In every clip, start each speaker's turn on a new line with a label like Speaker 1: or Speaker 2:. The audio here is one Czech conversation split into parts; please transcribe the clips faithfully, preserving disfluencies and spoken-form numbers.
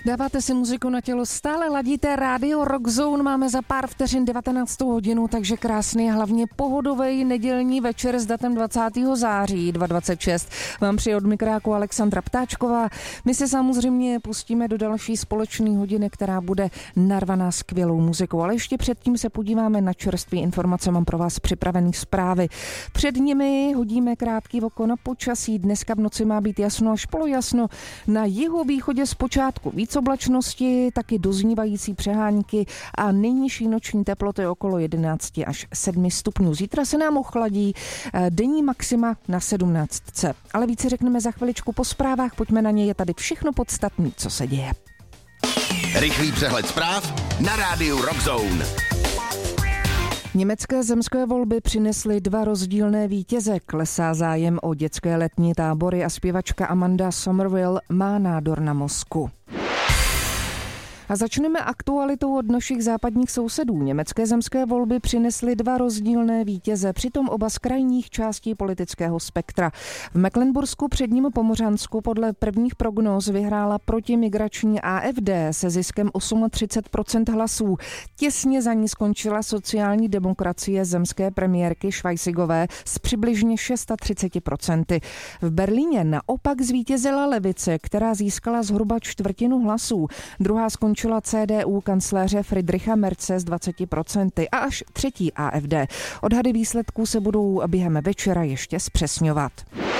Speaker 1: Dáváte si muziku na tělo, stále ladíte Rádio Rock Zone, máme za pár vteřin devatenáctou hodinu, takže krásný a hlavně pohodový nedělní večer s datem dvacátého září dvacet dvacet šest. Vám přeje od mikráku Alexandra Ptáčková. My se samozřejmě pustíme do další společné hodiny, která bude narvaná skvělou muzikou, ale ještě předtím se podíváme na čerstvé informace, mám pro vás připravený zprávy. Před nimi hodíme krátký oko na počasí, dneska v noci má být jasno až polojasno, na jihovýchodě zpočátku víc oblačnosti, taky doznívající přehánky a nejnižší noční teploty okolo jedenáct až sedm stupňů. Zítra se nám ochladí, denní maxima na sedmnáctce. Ale více řekneme za chviličku po zprávách, pojďme na ně, je tady všechno podstatné, co se děje.
Speaker 2: Rychlý přehled zpráv na rádiu Rock Zone.
Speaker 1: Německé zemské volby přinesly dva rozdílné vítěze. Klesá zájem o dětské letní tábory a zpěvačka Amanda Somerville má nádor na mozku. A začneme aktualitou od našich západních sousedů. Německé zemské volby přinesly dva rozdílné vítěze, přitom oba z krajních částí politického spektra. V Mecklenbursku předním Pomořansku podle prvních prognóz vyhrála protimigrační A F D se ziskem třicet osm procent hlasů. Těsně za ní skončila sociální demokracie zemské premiérky Schweisigové s přibližně třicet šest procent. V Berlíně naopak zvítězila levice, která získala zhruba čtvrtinu hlasů. Druhá skončila C D U kancléře Friedricha Merze s dvaceti procenty a až třetí A F D. Odhady výsledků se budou během večera ještě zpřesňovat.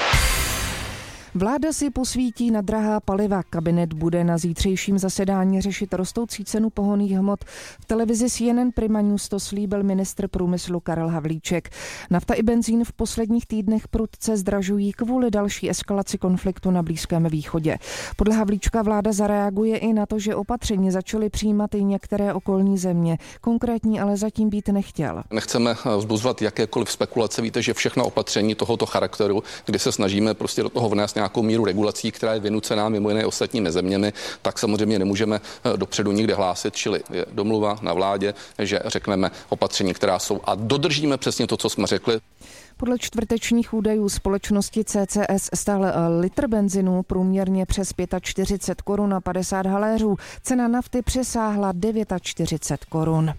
Speaker 1: Vláda si posvítí na drahá paliva. Kabinet bude na zítřejším zasedání řešit rostoucí cenu pohonných hmot. V televizi C N N Prima News to slíbil ministr průmyslu Karel Havlíček. Nafta i benzín v posledních týdnech prudce zdražují kvůli další eskalaci konfliktu na Blízkém východě. Podle Havlíčka vláda zareaguje i na to, že opatření začaly přijímat i některé okolní země. Konkrétní ale zatím být nechtěl.
Speaker 3: Nechceme vzbuzovat jakékoliv spekulace. Víte, že všechna opatření tohoto charakteru, kdy se snažíme prostě do toho vnést nějakou míru regulací, která je vynucená mimo jiné ostatními zeměmi, tak samozřejmě nemůžeme dopředu nikde hlásit, čili je domluva na vládě, že řekneme opatření, která jsou a dodržíme přesně to, co jsme řekli.
Speaker 1: Podle čtvrtečních údajů společnosti C C S stál litr benzinu průměrně přes čtyřicet pět korun a padesát haléřů. Cena nafty přesáhla čtyřicet devět korun.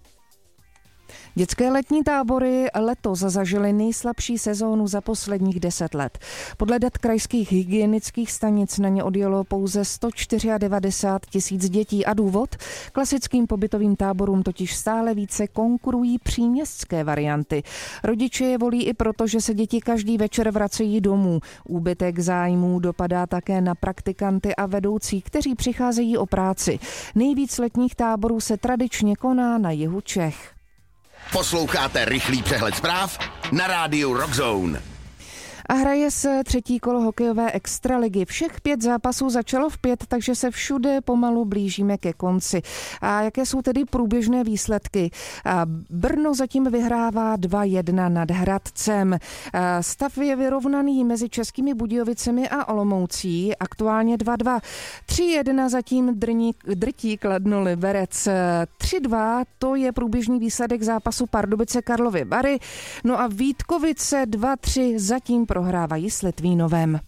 Speaker 1: Dětské letní tábory letos zažily nejslabší sezónu za posledních deset let. Podle dat krajských hygienických stanic na ně odjelo pouze sto devadesát čtyři tisíc dětí a důvod? Klasickým pobytovým táborům totiž stále více konkurují příměstské varianty. Rodiče je volí i proto, že se děti každý večer vracejí domů. Úbytek zájmů dopadá také na praktikanty a vedoucí, kteří přicházejí o práci. Nejvíc letních táborů se tradičně koná na jihu Čech.
Speaker 2: Posloucháte rychlý přehled zpráv na rádiu Rock Zone.
Speaker 1: A hraje se třetí kolo hokejové extraligy. Všech pět zápasů začalo v pět, takže se všude pomalu blížíme ke konci. A jaké jsou tedy průběžné výsledky? Brno zatím vyhrává dva jedna nad Hradcem. Stav je vyrovnaný mezi Českými Budějovicemi a Olomoucí, aktuálně dva dva. tři jedna zatím drní, drtí Kladno Liberec. tři dva to je průběžný výsledek zápasu Pardubice Karlovy Vary. No a Vítkovice dva tři zatím prohrávají s Litvínovem.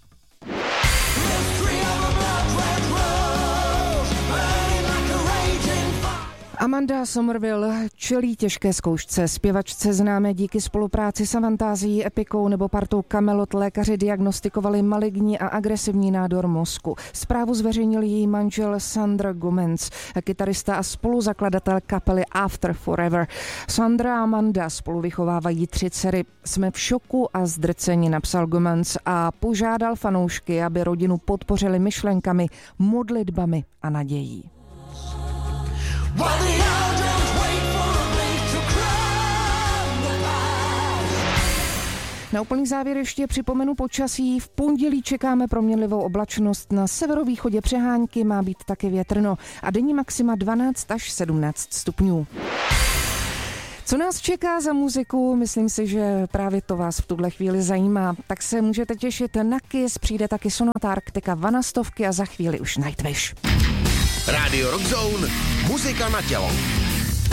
Speaker 1: Amanda Somerville čelí těžké zkoušce. Zpěvačce známé díky spolupráci s Avantázií, Epikou nebo partou Kamelot lékaři diagnostikovali maligní a agresivní nádor mozku. Zprávu zveřejnil její manžel Sandra Gomez, kytarista a spoluzakladatel kapely After Forever. Sandra a Amanda spolu vychovávají tři dcery. Jsme v šoku a zdrceni, napsal Gomez a požádal fanoušky, aby rodinu podpořili myšlenkami, modlitbami a nadějí. Na úplný závěr ještě připomenu počasí. V pondělí čekáme proměnlivou oblačnost. Na severovýchodě přehánky, má být také větrno a denní maxima dvanáct až sedmnáct stupňů. Co nás čeká za muziku? Myslím si, že právě to vás v tuhle chvíli zajímá. Tak se můžete těšit na Kiss, přijde taky Sonata Arctica, Vanastovky a za chvíli už Nightwish.
Speaker 2: Rádio Rock Zone, muzika na tělo.